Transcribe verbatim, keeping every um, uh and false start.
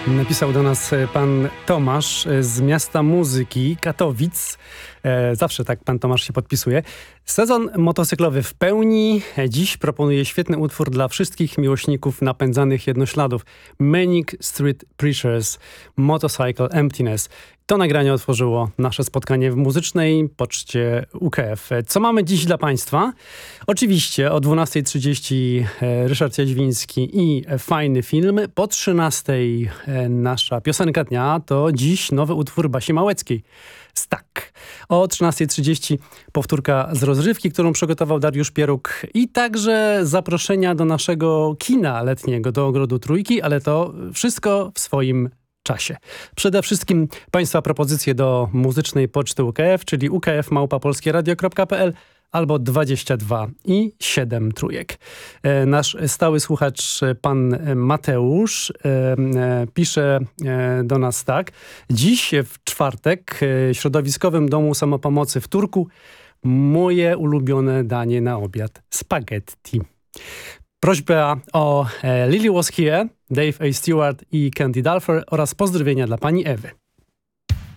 Napisał do nas pan Tomasz z miasta muzyki Katowic. E, zawsze tak pan Tomasz się podpisuje. Sezon motocyklowy w pełni. Dziś proponuję świetny utwór dla wszystkich miłośników napędzanych jednośladów. Manic Street Preachers, Motorcycle Emptiness. To nagranie otworzyło nasze spotkanie w muzycznej poczcie U K F. Co mamy dziś dla państwa? Oczywiście o dwunastej trzydzieści Ryszard Jaźwiński i fajny film. Po trzynastej nasza piosenka dnia to dziś nowy utwór Basi Małeckiej. Stak. O trzynastej trzydzieści powtórka z rozrywki, którą przygotował Dariusz Pieruk i także zaproszenia do naszego kina letniego, do Ogrodu Trójki, ale to wszystko w swoim czasie. Przede wszystkim państwa propozycje do muzycznej poczty U K F, czyli u k f małpa polskie radio kropka p l albo dwadzieścia dwa i siedem trójek. E, nasz stały słuchacz, pan Mateusz, e, e, pisze e, do nas tak. Dziś w czwartek w Środowiskowym Domu Samopomocy w Turku moje ulubione danie na obiad. Spaghetti. Prośba o e, Lily Was Here, Dave A. Stewart i Candy Dulfer oraz pozdrowienia dla pani Ewy.